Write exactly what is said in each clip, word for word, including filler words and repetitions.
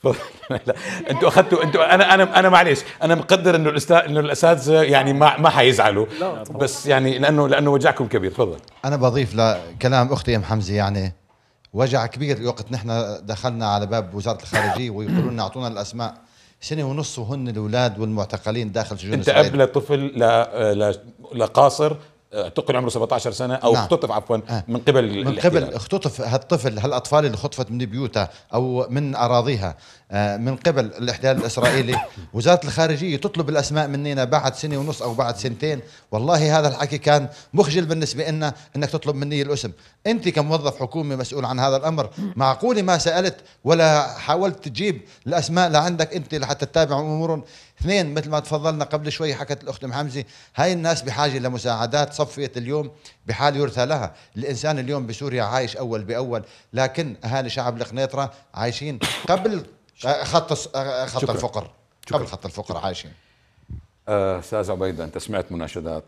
لا انتوا اخذتوا انتوا انا انا انا معلش انا مقدر انه الاستاذ انه الاساتذه يعني ما ما حيزعلوا، بس يعني لانه لانه وجعكم كبير. تفضل. انا بضيف لكلام اختي ام حمزه، يعني وجع كبير وقت نحن دخلنا على باب وزاره الخارجيه ويقولوا لنا اعطونا الاسماء سنه ونص وهن الاولاد والمعتقلين داخل سجون انت اسرائيل. قبل طفل ل لقاصر اعتقل عمره سبعة عشر سنه او نعم. اختطف عفوا من قبل من قبل اختطف هالطفل هالاطفال اللي خطفت من بيوتها او من اراضيها من قبل الاحتلال الاسرائيلي. وزاره الخارجيه تطلب الاسماء مننا بعد سنه ونص او بعد سنتين. والله هذا الحكي كان مخجل بالنسبه لنا انك تطلب مني الاسم. انت كموظف حكومي مسؤول عن هذا الامر، معقوله ما سالت ولا حاولت تجيب الاسماء لعندك انت لحتى تتابع امورهم؟ اثنين، مثل ما تفضلنا قبل شوي حكت الاخت ام حمزه، هاي الناس بحاجه لمساعدات صفيت اليوم بحال يرثى لها. الانسان اليوم بسوريا عايش اول باول، لكن اهالي شعب القنيطره عايشين قبل خط خط شكرا. الفقر. شكرا. قبل خط الفقر عايشين. استاذ عبيده، انت سمعت مناشدات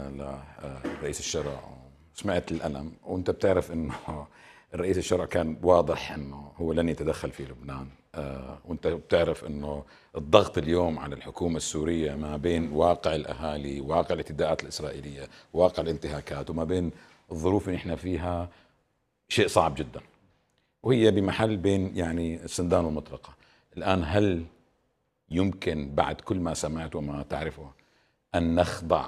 لرئيس الشرع، سمعت الألم، وانت بتعرف انه الرئيس الشرع كان واضح انه هو لن يتدخل في لبنان، وانت بتعرف انه الضغط اليوم على الحكومه السوريه ما بين واقع الاهالي، واقع الاعتداءات الاسرائيليه، واقع الانتهاكات، وما بين الظروف اللي احنا فيها شيء صعب جدا، وهي بمحل بين يعني السندان والمطرقه. الان هل يمكن بعد كل ما سمعت وما تعرفه أن نخضع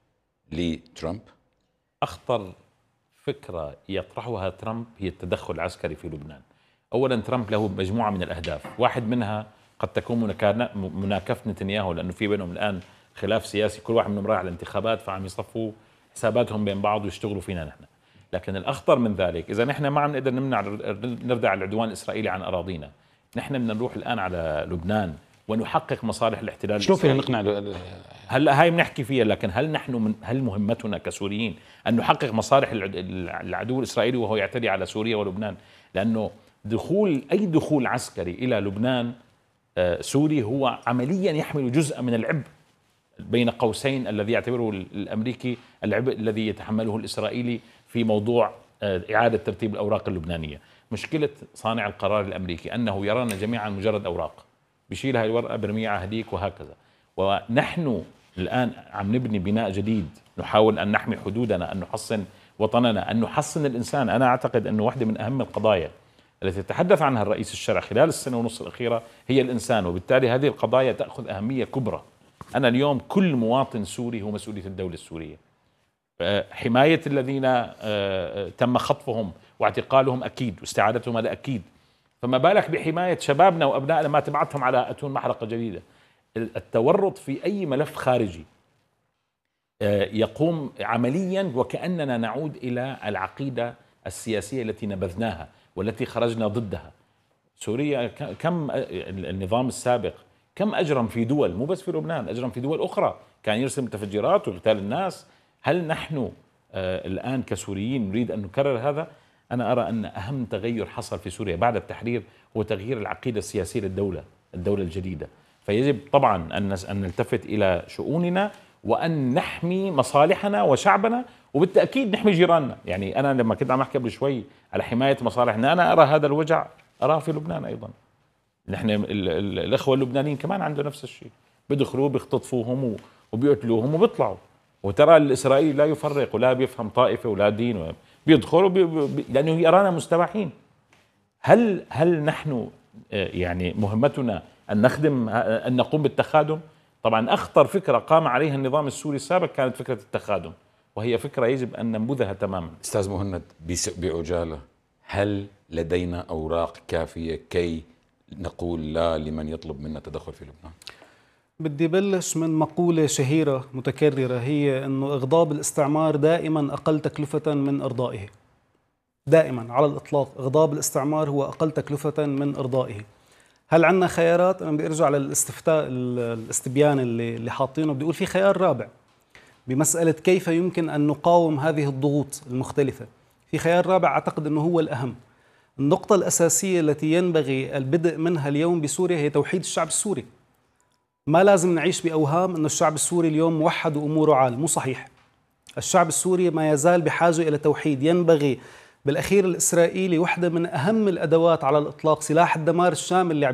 لترامب؟ أخطر فكرة يطرحها ترامب هي التدخل العسكري في لبنان. أولا ترامب له مجموعة من الأهداف، واحد منها قد تكون مناكفة نتنياهو، لأنه في بينهم الآن خلاف سياسي، كل واحد منهم رايح على الانتخابات فعم يصفوا حساباتهم بين بعض ويشتغلوا فينا نحن. لكن الأخطر من ذلك، إذا نحن ما عم نقدر نمنع نردع العدوان الإسرائيلي عن أراضينا، نحن بدنا نروح الآن على لبنان ونحقق مصالح الاحتلال. شلون فينا نقنع؟ هلا هاي بنحكي فيها، لكن هل نحن من هل مهمتنا كسوريين ان نحقق مصالح العدو الاسرائيلي وهو يعتدي على سوريا ولبنان؟ لانه دخول اي دخول عسكري الى لبنان سوري هو عمليا يحمل جزءا من العبء بين قوسين الذي يعتبره الامريكي العبء الذي يتحمله الاسرائيلي في موضوع اعاده ترتيب الاوراق اللبنانيه. مشكله صانع القرار الامريكي انه يرانا جميعا مجرد اوراق، بشيل هاي الورقه برميها على هديك وهكذا. ونحن الآن عم نبني بناء جديد، نحاول أن نحمي حدودنا، أن نحصن وطننا، أن نحصن الإنسان. أنا أعتقد أنه واحدة من أهم القضايا التي تحدث عنها الرئيس الشرع خلال السنة ونصف الأخيرة هي الإنسان، وبالتالي هذه القضايا تأخذ أهمية كبرى. أنا اليوم كل مواطن سوري هو مسؤولية الدولة السورية. حماية الذين تم خطفهم واعتقالهم أكيد، واستعادتهم هذا أكيد، فما بالك بحماية شبابنا وأبنائنا ما تبعتهم على أتون محرقة جديدة. التورط في أي ملف خارجي يقوم عمليا وكأننا نعود إلى العقيدة السياسية التي نبذناها والتي خرجنا ضدها. سوريا كم النظام السابق كم أجرم في دول، مو بس في لبنان، أجرم في دول أخرى، كان يرسل متفجرات ويغتال الناس. هل نحن الآن كسوريين نريد أن نكرر هذا؟ أنا أرى أن أهم تغير حصل في سوريا بعد التحرير هو تغيير العقيدة السياسية للدولة، الدولة الجديدة. فيجب طبعا أن أن نلتفت إلى شؤوننا وأن نحمي مصالحنا وشعبنا، وبالتأكيد نحمي جيراننا. يعني أنا لما كنت عم أحكي قبل شوي على حماية مصالحنا، أنا أرى هذا الوجع أراه في لبنان أيضا. نحن الإخوة اللبنانيين كمان عندهم نفس الشيء، بيدخلوا بيختطفوهم وبيقتلوهم وبيطلعوا. وترى الإسرائيلي لا يفرق ولا بيفهم طائفة ولا دين، بيدخلوا بي لأنه يرانا مستباحين. هل هل نحن يعني مهمتنا أن نخدم أن نقوم بالتخادم؟ طبعا أخطر فكرة قام عليها النظام السوري السابق كانت فكرة التخادم، وهي فكرة يجب أن ننبذها تماما. أستاذ مهند، بعجالة، هل لدينا أوراق كافية كي نقول لا لمن يطلب منا التدخل في لبنان؟ بدي بلش من مقولة شهيرة متكررة، هي أنه إغضاب الاستعمار دائما أقل تكلفة من إرضائه. دائما على الإطلاق إغضاب الاستعمار هو أقل تكلفة من إرضائه. هل عندنا خيارات؟ أنا بدي أرجع للاستفتاء الاستبيان اللي اللي حاطينه، بدي أقول في خيار رابع بمسألة كيف يمكن أن نقاوم هذه الضغوط المختلفة. في خيار رابع أعتقد أنه هو الأهم. النقطة الأساسية التي ينبغي البدء منها اليوم بسوريا هي توحيد الشعب السوري. ما لازم نعيش بأوهام أن الشعب السوري اليوم موحد وأموره عال، مو صحيح. الشعب السوري ما يزال بحاجة إلى توحيد. ينبغي بالأخير الإسرائيلي، واحدة من أهم الأدوات على الإطلاق، سلاح الدمار الشامل اللي